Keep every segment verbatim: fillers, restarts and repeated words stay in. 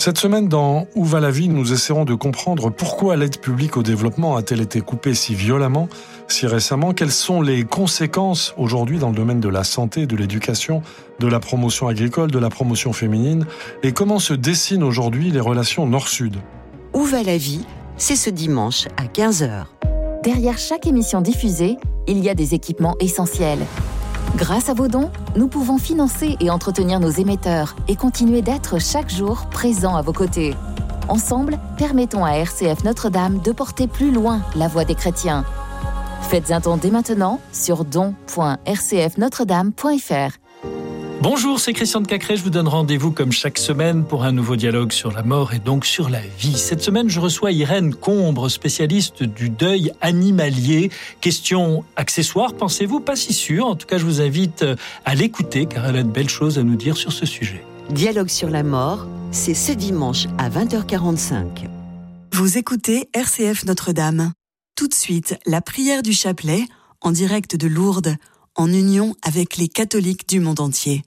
Cette semaine, dans Où va la vie, nous essaierons de comprendre pourquoi l'aide publique au développement a-t-elle été coupée si violemment, si récemment. Quelles sont les conséquences aujourd'hui dans le domaine de la santé, de l'éducation, de la promotion agricole, de la promotion féminine, et comment se dessinent aujourd'hui les relations nord-sud. Où va la vie, c'est ce dimanche à quinze heures. Derrière chaque émission diffusée, il y a des équipements essentiels. Grâce à vos dons, nous pouvons financer et entretenir nos émetteurs et continuer d'être chaque jour présents à vos côtés. Ensemble, permettons à R C F Notre-Dame de porter plus loin la voix des chrétiens. Faites un don dès maintenant sur don point r c f notre dame point f r. Bonjour, c'est Christian de Cacré. Je vous donne rendez-vous comme chaque semaine pour un nouveau dialogue sur la mort et donc sur la vie. Cette semaine, je reçois Irène Combre, spécialiste du deuil animalier. Question accessoire, pensez-vous? Pas si sûr. En tout cas, je vous invite à l'écouter car elle a de belles choses à nous dire sur ce sujet. Dialogue sur la mort, c'est ce dimanche à vingt heures quarante-cinq. Vous écoutez R C F Notre-Dame. Tout de suite, la prière du chapelet, en direct de Lourdes, en union avec les catholiques du monde entier.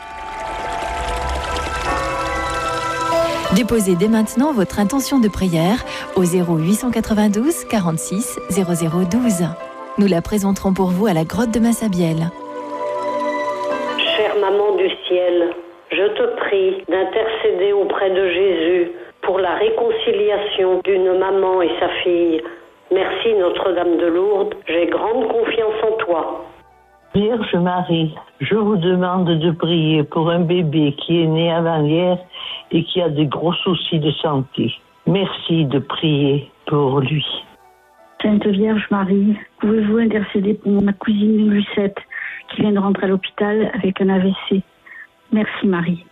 Déposez dès maintenant votre intention de prière au zéro huit cent quatre-vingt-douze quarante-six zéro zéro douze. Nous la présenterons pour vous à la grotte de Massabielle. Chère maman du ciel, je te prie d'intercéder auprès de Jésus pour la réconciliation d'une maman et sa fille. Merci Notre-Dame de Lourdes, j'ai grande confiance en toi. Vierge Marie, je vous demande de prier pour un bébé qui est né avant-hier et qui a de gros soucis de santé. Merci de prier pour lui. Sainte Vierge Marie, pouvez-vous intercéder pour ma cousine Lucette qui vient de rentrer à l'hôpital avec un A V C? Merci Marie.